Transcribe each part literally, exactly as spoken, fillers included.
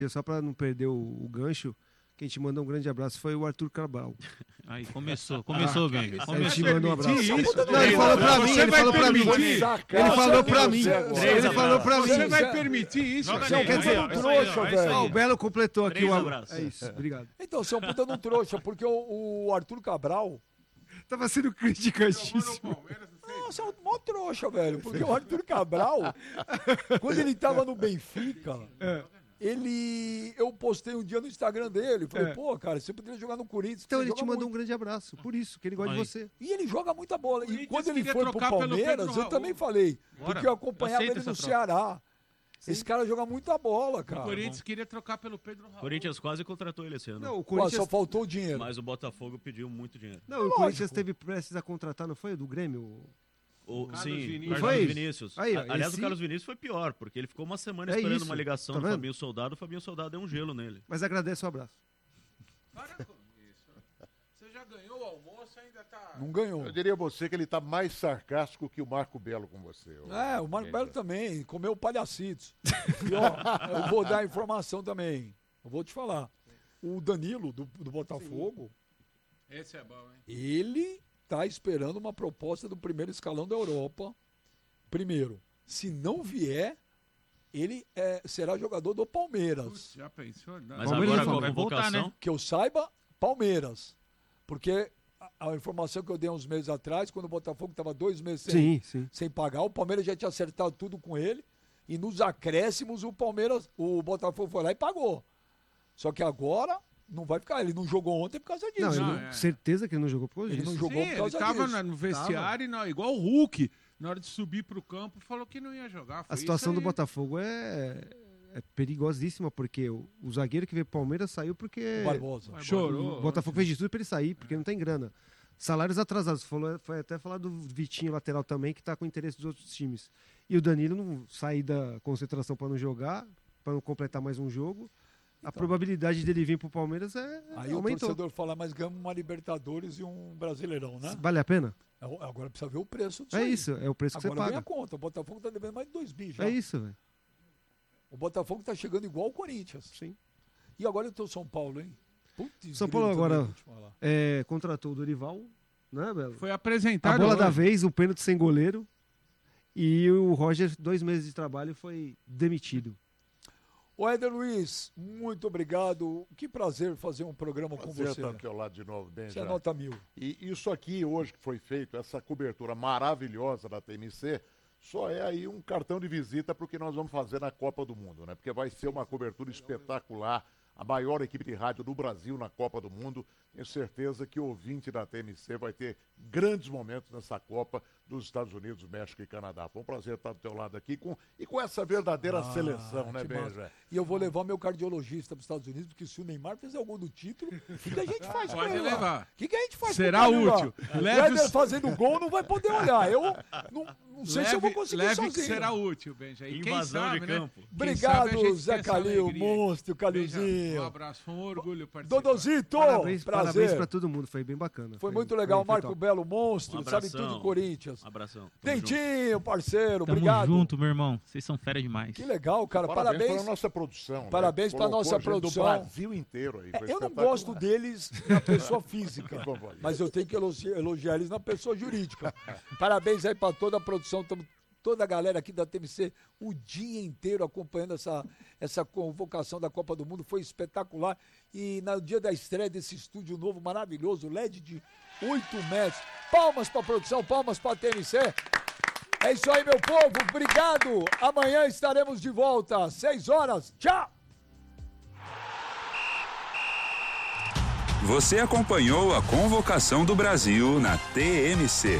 só para não perder o, o gancho, quem te mandou um grande abraço foi o Arthur Cabral. Aí começou, começou, Benga. Ah, ele te mandou um abraço. Isso, não, ele falou pra mim, ele falou pra mim. Ele falou pra mim. Ele falou pra mim. Você vai permitir isso? Você é um puta de um trouxa, velho. Ah, o Belo completou aqui o abraço. É isso, obrigado. Então, você é um puta de um trouxa, porque o, o Arthur Cabral... Tava sendo criticadíssimo. Nossa, é um mó trouxa, velho. Porque o Arthur Cabral, quando ele tava no Benfica, É. ele... Eu postei um dia no Instagram dele. Falei, É. pô, cara, você poderia jogar no Corinthians. Então você ele te joga mandou muito. um grande abraço. Por isso, que ele gosta Aí. de você. E ele joga muita bola. E Corinthians quando ele queria foi pro trocar pelo Palmeiras, Pedro eu Raul. também falei. Bora. Porque eu acompanhava Aceita ele no essa troca. Ceará. Esse cara joga muita bola, O cara. Corinthians queria trocar pelo Pedro Raul. Corinthians quase contratou ele esse ano. Não, o Pô, Corinthians... só faltou o dinheiro. Mas o Botafogo pediu muito dinheiro. Não, o Corinthians teve prestes a contratar, não foi? O do Grêmio? O, Carlos sim, Vinícius. Carlos Foi? Vinícius. Aí, ó, A- Aliás, esse- o Carlos Vinícius foi pior, porque ele ficou uma semana É esperando isso, uma ligação tá do vendo? Fabinho Soldado. O Fabinho Soldado deu um gelo nele. Mas agradece o abraço. Para com isso. Você já ganhou o almoço, ainda tá... Não ganhou. Eu diria a você que ele tá mais sarcástico que o Marco Belo com você. ô. É, o Marco Belo também, comeu palhacitos. E ó, eu vou dar a informação também. Eu vou te falar. O Danilo, do, do Botafogo, Esse é bom, hein? ele tá esperando uma proposta do primeiro escalão da Europa. Primeiro, se não vier, ele é, será jogador do Palmeiras. Putz, já pensou? Não. Mas Palmeiras agora e com a Flamengo. convocação... Vai voltar, né? Que eu saiba, Palmeiras. Porque a, a informação que eu dei uns meses atrás, quando o Botafogo estava dois meses sem, Sim, sim. sem pagar, o Palmeiras já tinha acertado tudo com ele. E nos acréscimos, o Palmeiras, o Botafogo foi lá e pagou. Só que agora não vai ficar. Ele não jogou ontem por causa disso. Não, ele Não, não- é. certeza que ele não jogou por causa Ele disso. não jogou Sim, por causa ele tava disso. na- no vestiário, e na- igual o Hulk, na hora de subir pro campo, falou que não ia jogar. Foi A situação isso do aí. Botafogo é, é perigosíssima, porque o, o zagueiro que veio pro Palmeiras saiu porque Barbosa. Chorou. o Botafogo fez de tudo pra ele sair, porque não tem grana. Salários atrasados. Falou, foi até falar do Vitinho, lateral também, que tá com interesse dos outros times. E o Danilo não sair da concentração pra não jogar, pra não completar mais um jogo. A probabilidade dele vir pro Palmeiras é Aí o aumentou. torcedor fala, mas ganhamos uma Libertadores e um Brasileirão, né? Vale a pena? Agora precisa ver o preço disso É aí. isso, é o preço que Agora você vem a paga. conta. O Botafogo tá devendo mais de dois bi já. É isso, velho. O Botafogo tá chegando igual o Corinthians. Sim. E agora eu tô São Paulo, hein? Putz, São Paulo grilo agora também, vou te falar. é, contratou o Dorival, né, Belo? Foi A apresentado. bola da hoje. vez, um pênalti sem goleiro. E o Roger, dois meses de trabalho, foi demitido. Ô, Éder Luiz, muito obrigado. Que prazer fazer um programa com Prazer você. estar do teu lado de novo, bem Você é nota mil. E isso aqui hoje que foi feito, essa cobertura maravilhosa da T M C, só é aí um cartão de visita para o que nós vamos fazer na Copa do Mundo, né? Porque vai ser uma cobertura espetacular, a maior equipe de rádio do Brasil na Copa do Mundo. Tenho certeza que o ouvinte da T M C vai ter grandes momentos nessa Copa dos Estados Unidos, México e Canadá. Foi um prazer estar do teu lado aqui com, e com essa verdadeira Ah, seleção, né, que massa. Benja? E eu vou levar meu cardiologista para os Estados Unidos, porque se o Neymar fizer algum do título, o que, que a gente faz com Pode ele lá? levar. O que, que a gente faz Será com ele lá? útil. O Leve Éder os- fazendo gol não vai poder olhar. Eu não, não sei se eu vou conseguir leve sozinho. que será útil, Benja. E quem Invasão sabe, de né? campo. Quem Obrigado, sabe a gente Zé tem essa Calil, alegria. monstro, Benja, Calilzinho. Um abraço, foi um orgulho participar. Dodozito, Parabéns, parabéns prazer. pra todo mundo, foi bem bacana. Foi muito legal, foi Marco top. Belo, monstro, Um sabe abração. tudo de Corinthians. Um abração. Tamo junto. Dentinho, parceiro, Tamo obrigado. junto, meu irmão. Vocês são fera demais. Que legal, cara. Parabéns, Parabéns. para a nossa produção. Parabéns né? pra Colocou nossa a gente produção. do Brasil inteiro aí. É, foi eu não espetacular. gosto deles na pessoa física, Como vai? mas eu tenho que elogi- elogiar eles na pessoa jurídica. Parabéns aí para toda a produção, tamo, toda a galera aqui da T M C, o dia inteiro acompanhando essa, essa convocação da Copa do Mundo, foi espetacular. E no dia da estreia desse estúdio novo, maravilhoso, L E D de oito metros. Palmas para a produção, palmas para a T M C. É isso aí, meu povo, obrigado. Amanhã estaremos de volta, seis horas. Tchau! Você acompanhou a convocação do Brasil na T M C.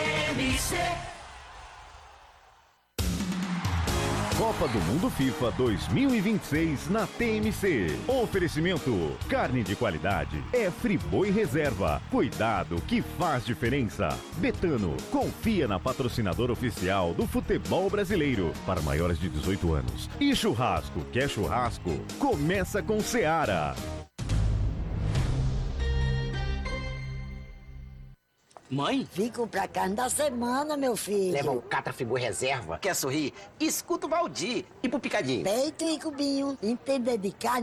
Copa do Mundo FIFA dois mil e vinte e seis na T M C. Oferecimento: carne de qualidade é Friboi Reserva. Cuidado que faz diferença. Betano, confia na patrocinadora oficial do futebol brasileiro para maiores de dezoito anos. E churrasco, quer churrasco? Começa com Seara. Mãe? Vim comprar carne da semana, meu filho. Leva um Catra Friboi Reserva. Quer sorrir? Escuta o Valdir. E pro picadinho? Peito e cubinho. Entender de carne